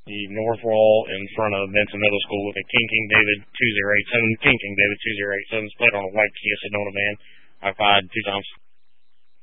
the north wall in front of Benson Middle School with a King David 2087, King David 2087 split on a white Kia Sedona van. I fired 2 times.